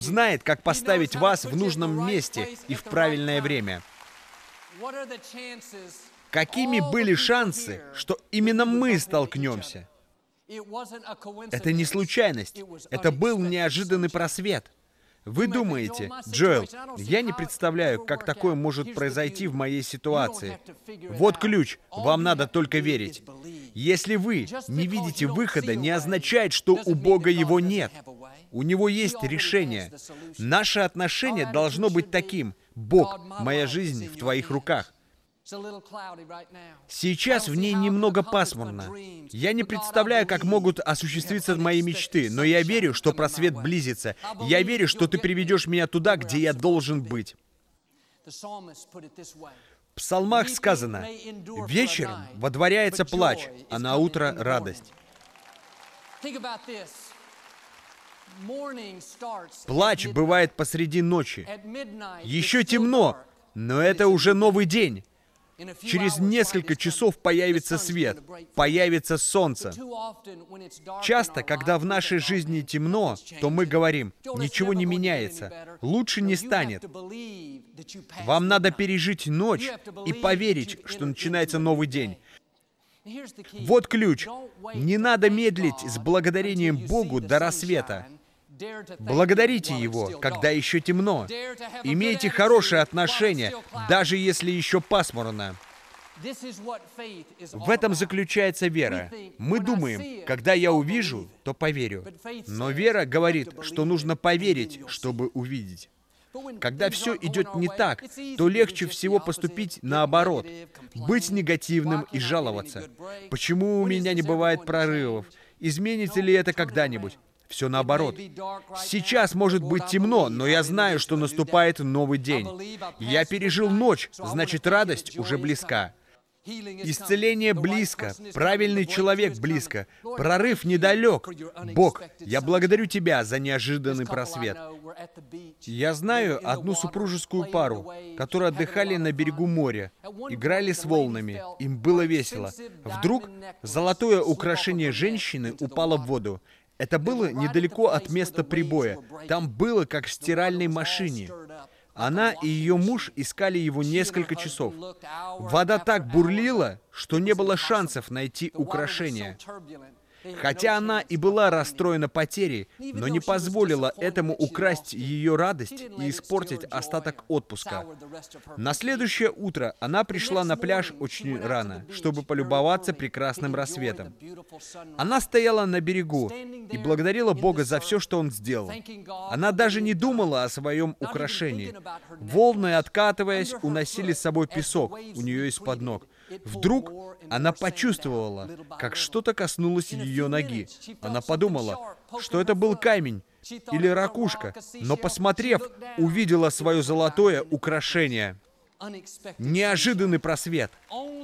знает, как поставить вас в нужном месте и в правильное время. Какими были шансы, что именно мы столкнемся? Это не случайность. Это был неожиданный просвет. Вы думаете, Джоэл, я не представляю, как такое может произойти в моей ситуации. Вот ключ. Вам надо только верить. Если вы не видите выхода, не означает, что у Бога его нет. У Него есть решение. Наше отношение должно быть таким. Бог, моя жизнь в Твоих руках. Сейчас в ней немного пасмурно. Я не представляю, как могут осуществиться мои мечты, но я верю, что просвет близится. Я верю, что Ты приведешь меня туда, где я должен быть. В псалмах сказано: «Вечером водворяется плач, а на утро радость». Плач бывает посреди ночи. Еще темно, но это уже новый день. Через несколько часов появится свет, появится солнце. Часто, когда в нашей жизни темно, то мы говорим: ничего не меняется, лучше не станет. Вам надо пережить ночь и поверить, что начинается новый день. Вот ключ. Не надо медлить с благодарением Богу до рассвета. Благодарите Его, когда еще темно. Имейте хорошие отношения, даже если еще пасмурно. В этом заключается вера. Мы думаем, когда я увижу, то поверю. Но вера говорит, что нужно поверить, чтобы увидеть. Когда все идет не так, то легче всего поступить наоборот, быть негативным и жаловаться. Почему у меня не бывает прорывов? Изменится ли это когда-нибудь? Все наоборот. Сейчас может быть темно, но я знаю, что наступает новый день. Я пережил ночь, значит, радость уже близка. Исцеление близко, правильный человек близко, прорыв недалек. Бог, я благодарю Тебя за неожиданный просвет. Я знаю одну супружескую пару, которые отдыхали на берегу моря, играли с волнами, им было весело. Вдруг золотое украшение женщины упало в воду. Это было недалеко от места прибоя. Там было, как в стиральной машине. Она и ее муж искали его несколько часов. Вода так бурлила, что не было шансов найти украшение. Хотя она и была расстроена потерей, но не позволила этому украсть ее радость и испортить остаток отпуска. На следующее утро она пришла на пляж очень рано, чтобы полюбоваться прекрасным рассветом. Она стояла на берегу и благодарила Бога за все, что Он сделал. Она даже не думала о своем украшении. Волны, откатываясь, уносили с собой песок у нее из-под ног. Вдруг она почувствовала, как что-то коснулось ее ноги. Она подумала, что это был камень или ракушка, но, посмотрев, увидела свое золотое украшение. Неожиданный просвет.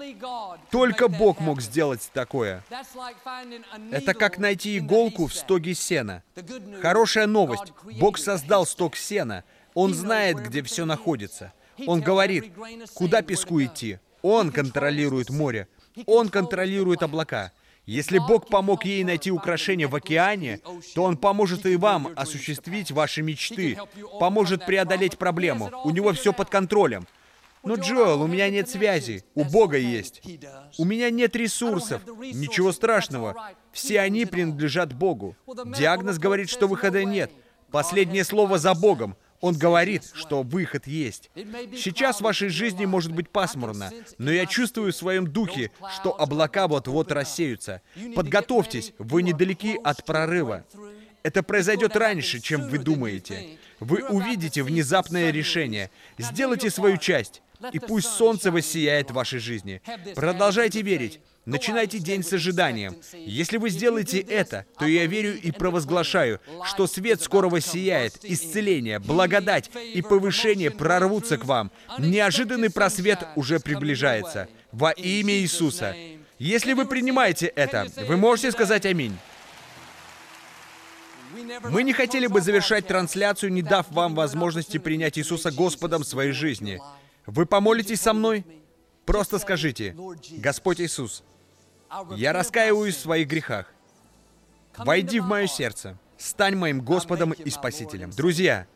Только Бог мог сделать такое. Это как найти иголку в стоге сена. Хорошая новость. Бог создал стог сена. Он знает, где все находится. Он говорит, куда песку идти. Он контролирует море. Он контролирует облака. Если Бог помог ей найти украшение в океане, то Он поможет и вам осуществить ваши мечты, поможет преодолеть проблему. У Него все под контролем. Но, Джоэл, у меня нет связи. У Бога есть. У меня нет ресурсов. Ничего страшного. Все они принадлежат Богу. Диагноз говорит, что выхода нет. Последнее слово за Богом. Он говорит, что выход есть. Сейчас в вашей жизни может быть пасмурно, но я чувствую в своем духе, что облака вот-вот рассеются. Подготовьтесь, вы недалеки от прорыва. Это произойдет раньше, чем вы думаете. Вы увидите внезапное решение. Сделайте свою часть, и пусть солнце воссияет в вашей жизни. Продолжайте верить. Начинайте день с ожиданием. Если вы сделаете это, то я верю и провозглашаю, что свет скоро воссияет, исцеление, благодать и повышение прорвутся к вам. Неожиданный просвет уже приближается. Во имя Иисуса. Если вы принимаете это, вы можете сказать аминь. Мы не хотели бы завершать трансляцию, не дав вам возможности принять Иисуса Господом в своей жизни. Вы помолитесь со мной? Просто скажите: Господь Иисус, я раскаиваюсь в своих грехах. Войди в мое сердце. Стань моим Господом и Спасителем. Друзья,